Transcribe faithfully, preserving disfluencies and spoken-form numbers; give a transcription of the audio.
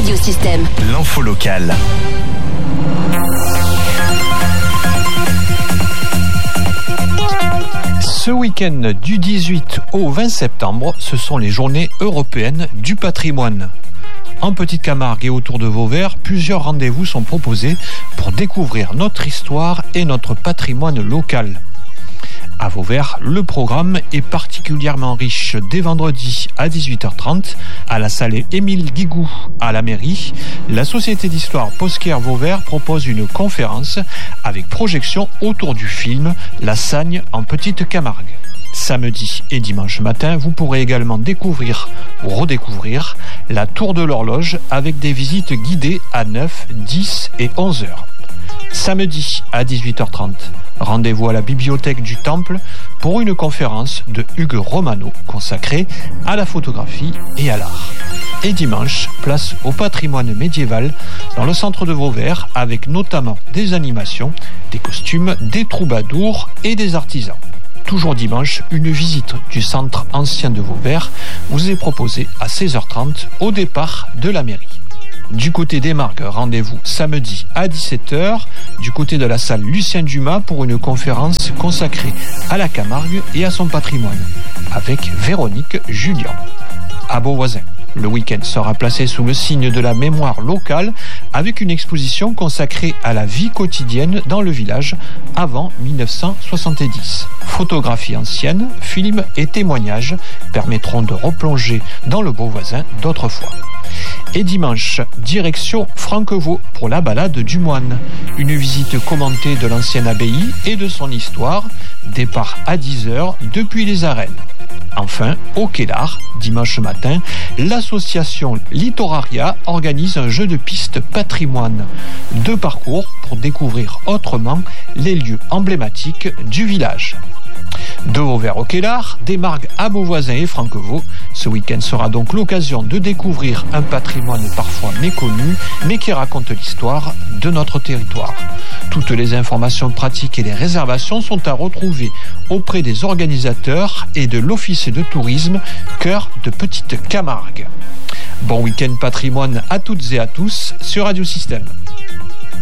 Radiosystème. L'info locale. Ce week-end du dix-huit au vingt septembre, ce sont les journées européennes du patrimoine. En Petite Camargue et autour de Vauvert, plusieurs rendez-vous sont proposés pour découvrir notre histoire et notre patrimoine local. À Vauvert, le programme est particulièrement riche dès vendredi à dix-huit heures trente à la salle Émile Guigou à la mairie. La Société d'Histoire Posquer Vauvert propose une conférence avec projection autour du film La Sagne en Petite Camargue. Samedi et dimanche matin, vous pourrez également découvrir ou redécouvrir la Tour de l'Horloge avec des visites guidées à neuf, dix et onze heures. Samedi à dix-huit heures trente, rendez-vous à la bibliothèque du Temple pour une conférence de Hugues Romano consacrée à la photographie et à l'art. Et dimanche, place au patrimoine médiéval dans le centre de Vauvert avec notamment des animations, des costumes, des troubadours et des artisans. Toujours dimanche, une visite du centre ancien de Vauvert vous est proposée à seize heures trente au départ de la mairie. Du côté des Margues, rendez-vous samedi à dix-sept heures du côté de la salle Lucien Dumas pour une conférence consacrée à la Camargue et à son patrimoine avec Véronique Julien. À Beauvoisin, le week-end sera placé sous le signe de la mémoire locale avec une exposition consacrée à la vie quotidienne dans le village avant dix-neuf cent soixante-dix. Photographies anciennes, films et témoignages permettront de replonger dans le Beauvoisin d'autrefois. Et dimanche, direction Franquevaux pour la balade du moine. Une visite commentée de l'ancienne abbaye et de son histoire, départ à dix heures depuis les arènes. Enfin, au Quai d'Art, dimanche matin, l'association Littoraria organise un jeu de piste patrimoine. Deux parcours pour découvrir autrement les lieux emblématiques du village. De Vauvert au Quai d'Art, des Margues à Beauvoisin et Franquevaux. Ce week-end sera donc l'occasion de découvrir un patrimoine parfois méconnu, mais qui raconte l'histoire de notre territoire. Toutes les informations pratiques et les réservations sont à retrouver auprès des organisateurs et de l'Office de tourisme Cœur de Petite Camargue. Bon week-end patrimoine à toutes et à tous sur Radiosystème.